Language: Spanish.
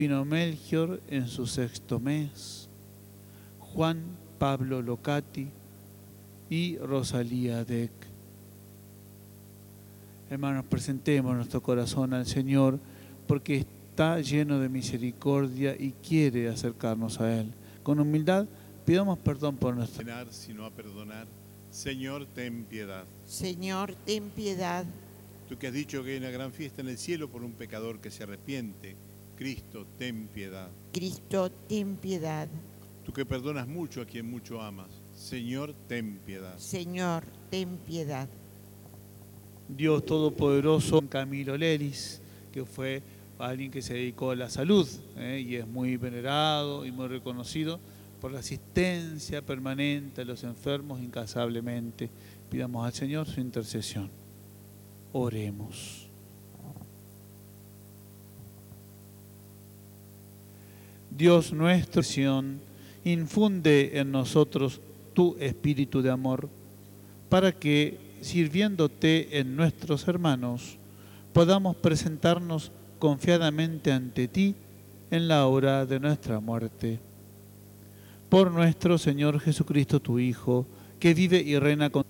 Pino Melchior en su 6º mes, Juan Pablo Locati y Rosalía Deck. Hermanos, presentemos nuestro corazón al Señor porque está lleno de misericordia y quiere acercarnos a Él. Con humildad pidamos perdón por nuestro Sino a perdonar. Señor, ten piedad. Señor, ten piedad. Tú que has dicho que hay una gran fiesta en el cielo por un pecador que se arrepiente, Cristo, ten piedad. Cristo, ten piedad. Tú que perdonas mucho a quien mucho amas, Señor, ten piedad. Señor, ten piedad. Dios Todopoderoso, Camilo Lelis, que fue alguien que se dedicó a la salud y es muy venerado y muy reconocido por la asistencia permanente a los enfermos incansablemente. Pidamos al Señor su intercesión. Oremos. Dios nuestro, infunde en nosotros tu espíritu de amor, para que, sirviéndote en nuestros hermanos, podamos presentarnos confiadamente ante ti en la hora de nuestra muerte. Por nuestro Señor Jesucristo, tu Hijo, que vive y reina con